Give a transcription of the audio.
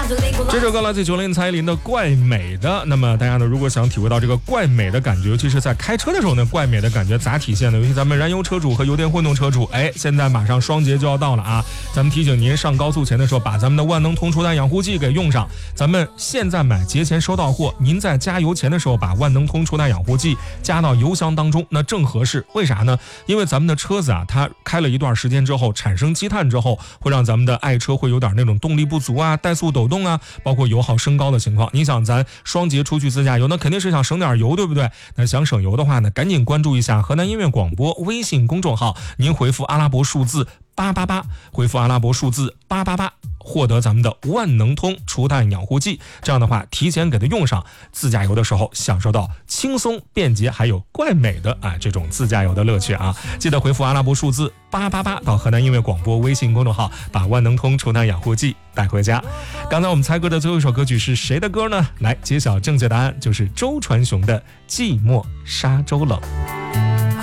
这首歌来自90蔡依林的《怪美的》。那么大家呢，如果想体会到这个怪美的感觉，尤其是在开车的时候呢，怪美的感觉咋体现呢？尤其咱们燃油车主和油电混动车主，现在马上双节就要到了啊！咱们提醒您上高速前的时候，把咱们的万能通除氮养护剂给用上。咱们现在买，节前收到货，您在加油前的时候把万能通除氮养护剂加到油箱当中，那正合适。为啥呢？因为咱们的车子啊，它开了一段时间之后，产生积碳之后，会让咱们的爱车会有点那种动力不足啊、怠速抖动啊，包括油耗升高的情况。你想咱双节出去自驾游，那肯定是想省点油，对不对？那想省油的话呢，赶紧关注一下河南音乐广播微信公众号，您回复阿拉伯数字888，回复阿拉伯数字888，获得咱们的万能通除氮养护剂。这样的话，提前给它用上，自驾游的时候享受到轻松便捷还有怪美的这种自驾游的乐趣啊！记得回复阿拉伯数字888到河南音乐广播微信公众号，把万能通除氮养护剂带回家。刚才我们猜歌的最后一首歌曲是谁的歌呢？来揭晓正确答案，就是周传雄的《寂寞沙洲冷》。